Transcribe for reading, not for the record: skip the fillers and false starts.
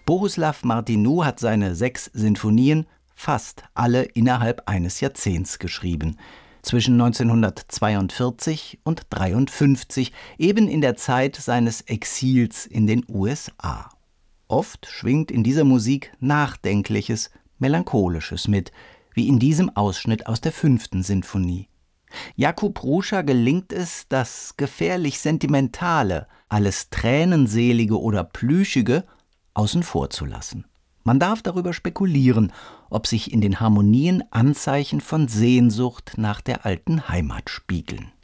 Bohuslav Martinu hat seine 6 Sinfonien fast alle innerhalb eines Jahrzehnts geschrieben. Zwischen 1942 und 1953, eben in der Zeit seines Exils in den USA. Oft schwingt in dieser Musik Nachdenkliches, Melancholisches mit, wie in diesem Ausschnitt aus der 5. Sinfonie. Jakub Ruscha gelingt es, das gefährlich Sentimentale, alles Tränenselige oder Plüschige außen vor zu lassen. Man darf darüber spekulieren, ob sich in den Harmonien Anzeichen von Sehnsucht nach der alten Heimat spiegeln.